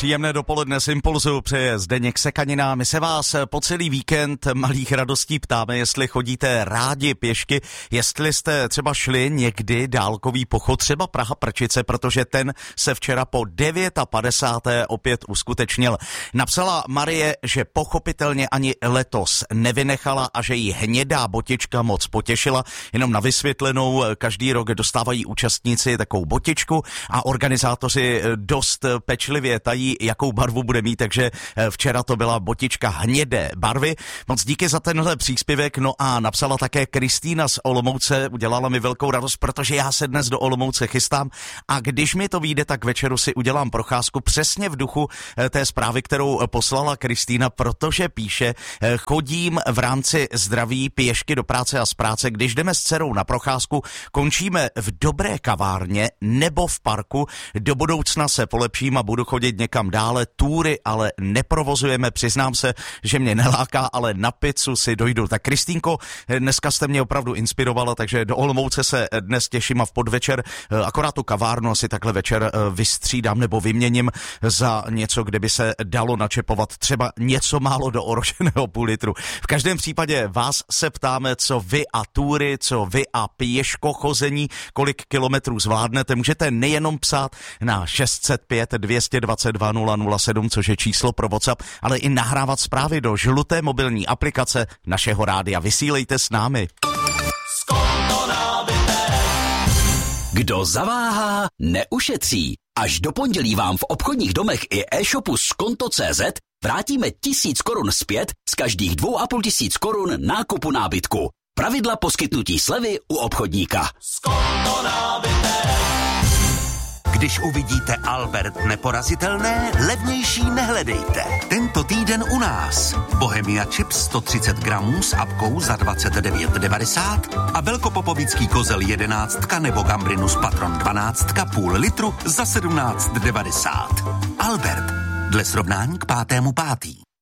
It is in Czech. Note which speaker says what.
Speaker 1: Příjemné dopoledne z Impulzu přeje Zdeněk Sekanina. My se vás po celý víkend malých radostí ptáme, jestli chodíte rádi pěšky, jestli jste třeba šli někdy dálkový pochod, třeba Praha-Prčice, protože ten se včera po 59. opět uskutečnil. Napsala Marie, že pochopitelně ani letos nevynechala a že jí hnědá botička moc potěšila. Jenom na vysvětlenou, každý rok dostávají účastníci takovou botičku a organizátoři dost pečlivě tají, jakou barvu bude mít, takže včera to byla botička hnědé barvy. Moc díky za tenhle příspěvek, no a napsala také Kristýna z Olomouce, udělala mi velkou radost, protože já se dnes do Olomouce chystám a když mi to vyjde, tak večeru si udělám procházku přesně v duchu té zprávy, kterou poslala Kristýna, protože píše, chodím v rámci zdraví pěšky do práce a z práce, když jdeme s dcerou na procházku, končíme v dobré kavárně nebo v parku, do budoucna se polepším a budu chodit někam dále, túry ale neprovozujeme, přiznám se, že mě neláká, ale na pizzu si dojdu. Tak Kristýnko, dneska jste mě opravdu inspirovala, takže do Olomouce se dnes těším a v podvečer akorát tu kavárnu asi takhle večer vystřídám nebo vyměním za něco, kde by se dalo načepovat třeba něco málo do oroženého půl litru. V každém případě vás se ptáme, co vy a túry, co vy a pěškochození, kolik kilometrů zvládnete. Můžete nejenom psát na 605 222 007, což je číslo pro WhatsApp, ale i nahrávat zprávy do žluté mobilní aplikace našeho rádia. Vysílejte s námi.
Speaker 2: Kdo zaváhá, neušetří. Až do pondělí vám v obchodních domech i e-shopu Skonto.cz vrátíme 1000 korun zpět z každých 2500 korun nákupu nábytku. Pravidla poskytnutí slevy u obchodníka.
Speaker 3: Skonto nábytek.
Speaker 4: Když uvidíte Albert neporazitelné, levnější nehledejte. Tento týden u nás. Bohemia Chips 130 gramů s apkou za 29,90 a velkopopovický kozel 11 nebo Gambrinus Patron 12 půl litru za 17,90. Albert. Dle srovnání k 5.5.